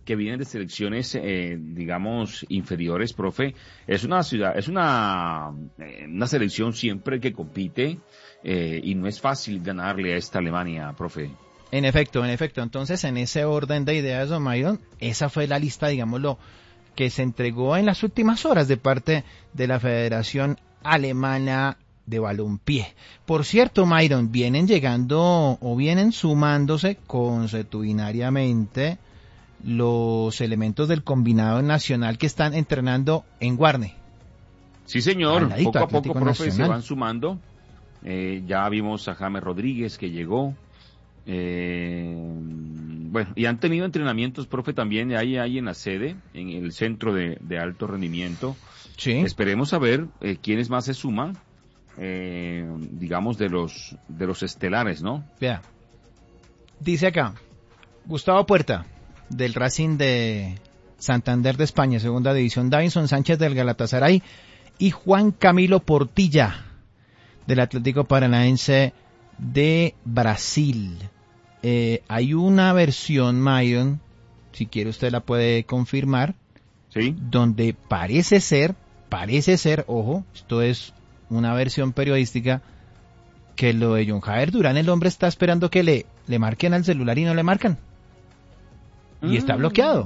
que vienen de selecciones, digamos, inferiores, profe. Es una ciudad, es una selección siempre que compite, y no es fácil ganarle a esta Alemania, profe. En efecto. Entonces, en ese orden de ideas, don Myron, esa fue la lista, digámoslo, que se entregó en las últimas horas de parte de la Federación Alemana de Balompié. Por cierto, Myron, vienen llegando o vienen sumándose consuetudinariamente los elementos del combinado nacional que están entrenando en Guarne. Sí, señor, poco a poco, profe, Nacional. se van sumando. Ya vimos a James Rodríguez que llegó. Bueno, y han tenido entrenamientos, profe, también ahí en la sede, en el centro de alto rendimiento. Sí. Esperemos a ver quiénes más se suman, digamos, de los estelares, ¿no? Vea, dice acá, Gustavo Puerta, del Racing de Santander de España, segunda división, Davinson Sánchez del Galatasaray y Juan Camilo Portilla, del Atlético Paranaense de Brasil. Hay una versión, Myron, si quiere usted la puede confirmar, sí, donde parece ser, ojo, esto es una versión periodística, que lo de John Jader Durán, el hombre está esperando que le marquen al celular y no le marcan. Y está bloqueado.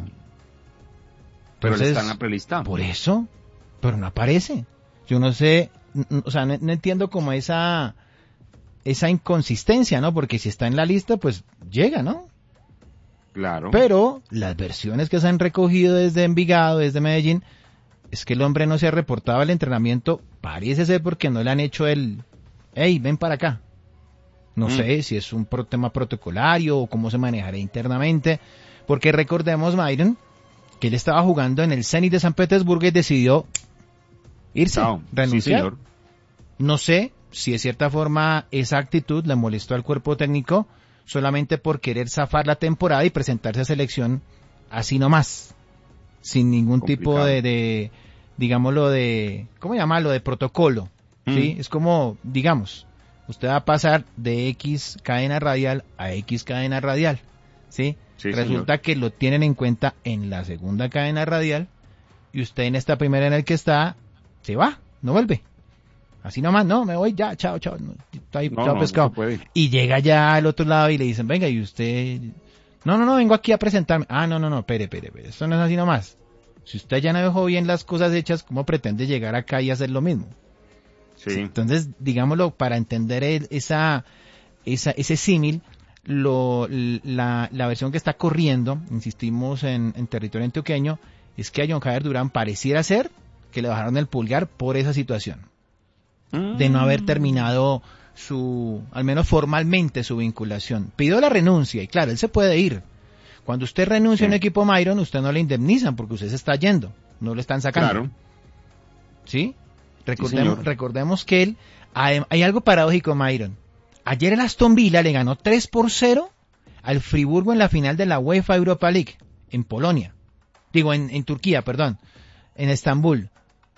Pero Entonces, le están en la prelista. Por eso, pero no aparece. Yo no sé, o sea, no entiendo como esa inconsistencia, ¿no? Porque si está en la lista, pues llega, ¿no? Claro. Pero las versiones que se han recogido desde Envigado, desde Medellín, es que el hombre no se ha reportado al entrenamiento, parece ser porque no le han hecho hey, ven para acá. No sé si es un tema protocolario o cómo se manejará internamente, porque recordemos, Myron, que él estaba jugando en el Zenit de San Petersburgo y decidió irse, renunciar. Sí, señor. No sé si de cierta forma esa actitud le molestó al cuerpo técnico solamente por querer zafar la temporada y presentarse a selección así nomás, sin ningún tipo de digámoslo, ¿cómo llamarlo? De protocolo, ¿sí? Es como, digamos, usted va a pasar de X cadena radial a X cadena radial, ¿sí? Sí, resulta señor, que lo tienen en cuenta en la segunda cadena radial y usted en esta primera en el que está, se va, no vuelve. Así nomás, no, me voy ya, chao, chao pescado. No y llega ya al otro lado y le dicen, venga, y usted, no, vengo aquí a presentarme. No, espere, esto no es así nomás. Si usted ya no dejó bien las cosas hechas, ¿cómo pretende llegar acá y hacer lo mismo? sí. Entonces, digámoslo, para entender ese símil, la versión que está corriendo, insistimos en territorio antioqueño, es que a John Jader Durán pareciera ser que le bajaron el pulgar por esa situación de no haber terminado al menos formalmente su vinculación. Pidió la renuncia y claro, él se puede ir. Cuando usted renuncia a un equipo, Myron, usted no le indemnizan porque usted se está yendo, no le están sacando. Claro. ¿Sí? Recordemos que hay algo paradójico, Myron. Ayer el Aston Villa le ganó 3-0 al Friburgo en la final de la UEFA Europa League, en Polonia. Digo, en Turquía, perdón, en Estambul.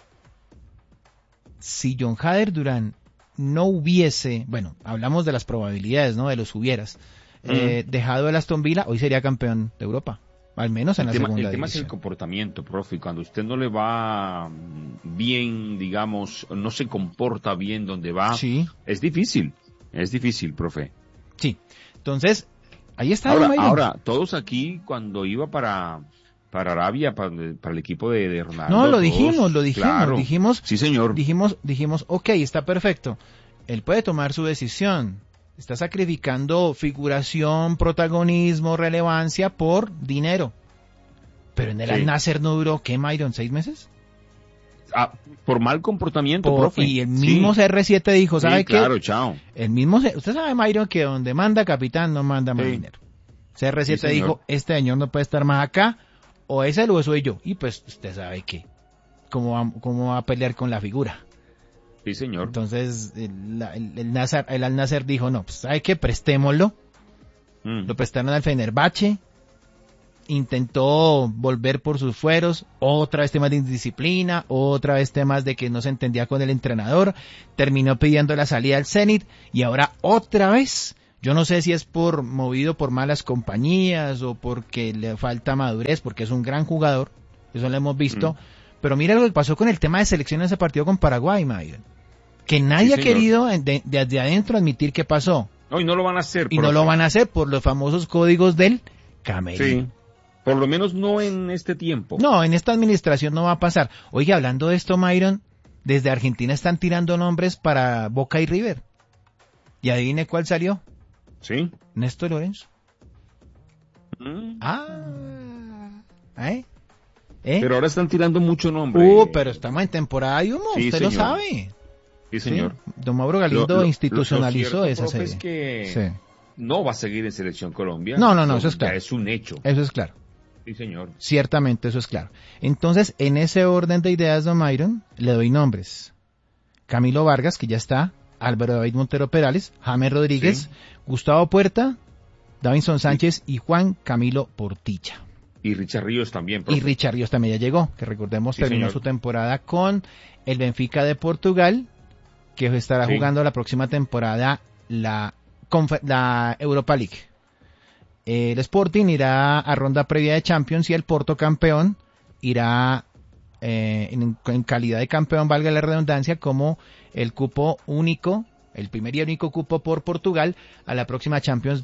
Si John Jader Durán no hubiese, bueno, hablamos de las probabilidades, ¿no? De los hubieras, dejado el Aston Villa, hoy sería campeón de Europa. Al menos en la segunda división. El tema es el comportamiento, profe. Cuando usted no le va bien, digamos, no se comporta bien donde va, sí, es difícil, profe. Sí, entonces, ahí está. Ahora, todos aquí, cuando iba para Arabia, para el equipo de Ronaldo. No, lo dijimos, claro, dijimos. Sí, señor. Dijimos, ok, está perfecto. Él puede tomar su decisión. Está sacrificando figuración, protagonismo, relevancia por dinero. Pero en el Al Nassr no duró, ¿qué, Myron? ¿6 meses? Por mal comportamiento, profe. Y el mismo CR7 dijo, ¿sabe qué? Claro, chao. Usted sabe, Myron, que donde manda capitán no manda más dinero. CR7 dijo, este señor no puede estar más acá, o es él o soy yo. Y pues usted sabe que, ¿cómo va a pelear con la figura? Sí, señor. Entonces, el Al Nassr dijo, no, pues ¿sabe qué? Prestémoslo. Lo prestaron al Fenerbahce. Intentó volver por sus fueros, otra vez temas de indisciplina, otra vez temas de que no se entendía con el entrenador, terminó pidiendo la salida al Zenit y ahora otra vez Yo no sé si es movido por malas compañías o porque le falta madurez, porque es un gran jugador, eso lo hemos visto, pero mira lo que pasó con el tema de selección en ese partido con Paraguay, Mayron, que nadie ha querido desde adentro admitir qué pasó. No, y no lo van a hacer. Y no lo van a hacer por los famosos códigos del camerino. Sí, por lo menos no en este tiempo. No, en esta administración no va a pasar. Oye, hablando de esto, Mayron, desde Argentina están tirando nombres para Boca y River. ¿Y adivine cuál salió? Sí. Néstor Lorenzo. Pero ahora están tirando mucho nombre. Pero estamos en temporada de humo, sí, usted señor. Lo sabe. Sí, señor. Sí. Don Mauro Galindo institucionalizó esa serie. Es que no va a seguir en Selección Colombia. No, eso es claro. Ya es un hecho. Eso es claro. Sí, señor. Ciertamente, eso es claro. Entonces, en ese orden de ideas, don Mayron, le doy nombres. Camilo Vargas, que ya está, Álvaro David Montero Perales, James Rodríguez, Gustavo Puerta, Davinson Sánchez y Juan Camilo Portilla. Y Richard Ríos también. Profe. Y Richard Ríos también ya llegó, que recordemos terminó su temporada con el Benfica de Portugal, que estará jugando la próxima temporada la Europa League. El Sporting irá a ronda previa de Champions y el Porto campeón irá en calidad de campeón, valga la redundancia, como el cupo único, el primer y único cupo por Portugal a la próxima Champions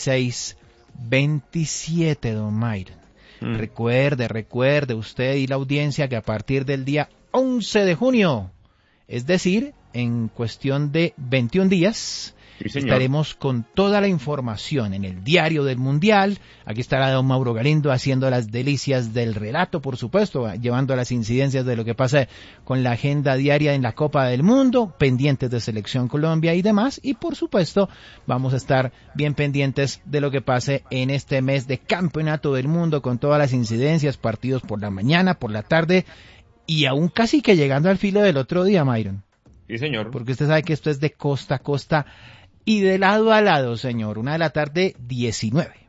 26-27, don Mayron. Recuerde usted y la audiencia que a partir del día 11 de junio, es decir, en cuestión de 21 días, estaremos con toda la información en el Diario del Mundial. Aquí estará don Mauro Galindo haciendo las delicias del relato, por supuesto, llevando las incidencias de lo que pasa con la agenda diaria en la Copa del Mundo, pendientes de Selección Colombia y demás. Y por supuesto, vamos a estar bien pendientes de lo que pase en este mes de Campeonato del Mundo, con todas las incidencias, partidos por la mañana, por la tarde y aún casi que llegando al filo del otro día, Mayron. Sí, señor. Porque usted sabe que esto es de costa a costa y de lado a lado, señor. 1:19 p.m.